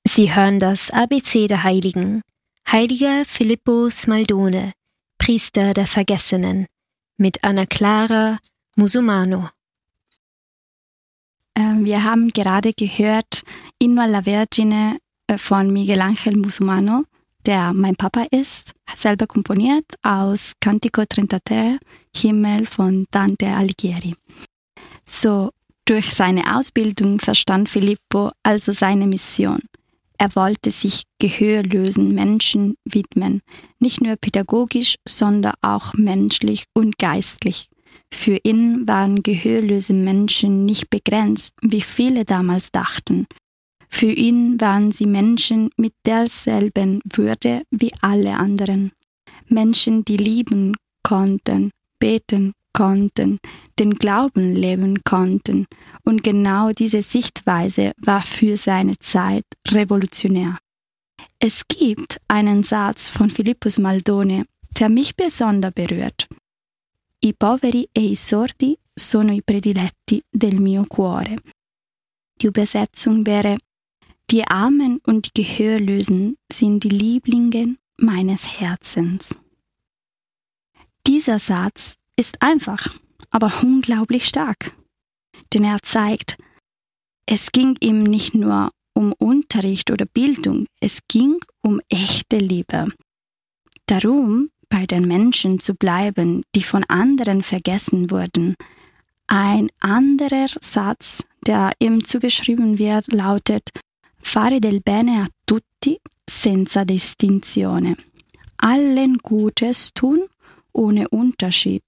Sie hören das ABC der Heiligen. Heiliger Filippo Smaldone, Priester der Vergessenen, mit Anna Clara Musumano. Wir haben gerade gehört Inno alla Vergine von Miguel Ángel Musumano, der mein Papa ist, selber komponiert aus Cantico 33, Himmel von Dante Alighieri. So, durch seine Ausbildung verstand Filippo also seine Mission. Er wollte sich gehörlosen Menschen widmen, nicht nur pädagogisch, sondern auch menschlich und geistlich. Für ihn waren gehörlose Menschen nicht begrenzt, wie viele damals dachten. Für ihn waren sie Menschen mit derselben Würde wie alle anderen. Menschen, die lieben konnten, beten konnten, den Glauben leben konnten. Und genau diese Sichtweise war für seine Zeit revolutionär. Es gibt einen Satz von Filippo Smaldone, der mich besonders berührt. I poveri e i sordi sono i prediletti del mio cuore. Die Übersetzung wäre: Die Armen und die Gehörlosen sind die Lieblinge meines Herzens. Dieser Satz ist einfach, aber unglaublich stark. Denn er zeigt, es ging ihm nicht nur um Unterricht oder Bildung, es ging um echte Liebe. Darum, bei den Menschen zu bleiben, die von anderen vergessen wurden. Ein anderer Satz, der ihm zugeschrieben wird, lautet: Fare del bene a tutti senza distinzione. Allen Gutes tun ohne Unterschied.